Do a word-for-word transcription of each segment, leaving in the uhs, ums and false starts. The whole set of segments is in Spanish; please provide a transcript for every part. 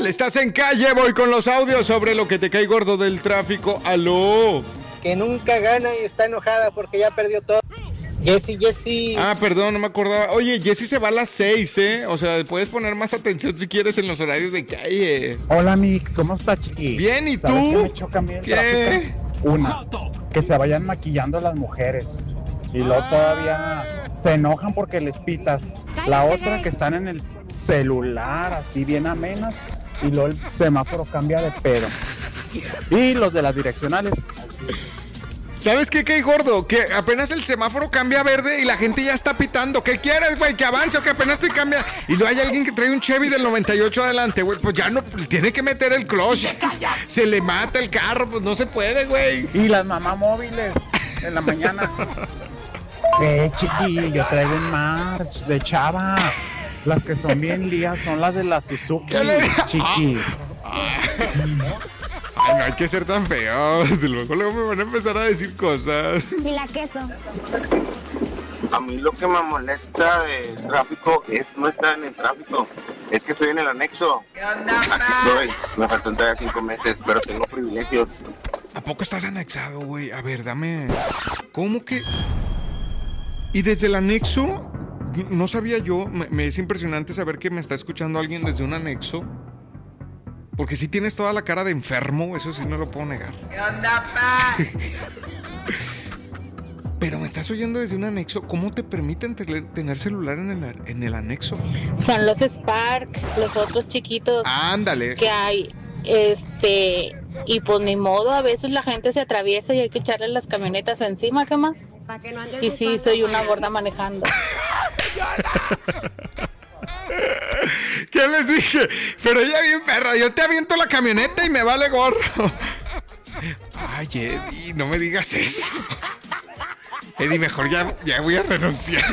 Miguel, estás en calle, voy con los audios sobre lo que te cae gordo del tráfico. Aló. Que nunca gana y está enojada porque ya perdió todo. Jessy, Jessy. Ah, perdón, no me acordaba. Oye, Jessy se va a las seis, ¿eh? O sea, puedes poner más atención si quieres en los horarios de calle. Hola, Mix, ¿cómo estás, chiqui? Bien, ¿y ¿Sabes tú? qué me choca a mí el ¿Qué? tráfico? Una, que se vayan maquillando las mujeres y luego todavía se enojan porque les pitas. La otra, que están en el celular así bien amenas y luego el semáforo cambia de pedo. Y los de las direccionales. ¿Sabes qué cae gordo? Que apenas el semáforo cambia a verde y la gente ya está pitando. ¿Qué quieres, güey? ¿Que avance o que apenas estoy cambiando? Y luego hay alguien que trae un Chevy del noventa y ocho adelante, güey. Pues ya no, tiene que meter el clutch. Se le mata el carro, pues no se puede, güey. Y las mamás móviles en la mañana. Eh, chiqui, yo traigo un March de chava. Las que son bien lías son las de la Suzuki, chiquis. Ay, no hay que ser tan feos. Luego, luego me van a empezar a decir cosas. Y la queso. A mí lo que me molesta del tráfico es no estar en el tráfico. Es que estoy en el anexo. ¿Qué onda, Aquí estoy. Me faltan todavía cinco meses, pero tengo privilegios. ¿A poco estás anexado, güey? A ver, dame... ¿Cómo que...? ¿Y desde el anexo? No sabía yo. Me, me es impresionante saber que me está escuchando alguien desde un anexo. Porque sí tienes toda la cara de enfermo, eso sí no lo puedo negar. ¿Qué onda, pa? Pero me estás oyendo desde un anexo. ¿Cómo te permiten te- tener celular en el, en el anexo? Son los Spark, los otros chiquitos Ándale. que hay. Este, y pues ni modo, a veces la gente se atraviesa y hay que echarle las camionetas encima, ¿qué más? Y sí, soy una gorda manejando. ¿Qué les dije? Pero ella bien perra, yo te aviento la camioneta y me vale gorro. Ay, Eddie, no me digas eso. Eddie, mejor ya, ya voy a renunciar.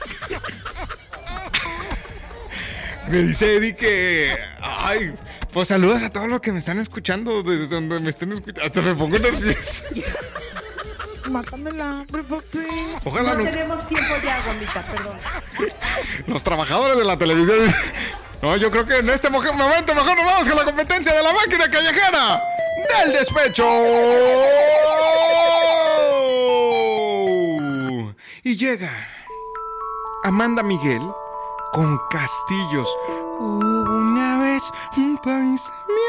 Me dice Eddie que... Ay, pues saludos a todos los que me están escuchando, desde donde me estén escuchando. Hasta me pongo nervioso. Mátame el hambre, papi. Ojalá no no- tenemos tiempo ya, Gomita, perdón. Los trabajadores de la televisión. No, yo creo que en este mo- momento mejor nos vamos con la competencia de la máquina callejera del despecho. Y llega Amanda Miguel con Castillos. Hubo una vez un país en mi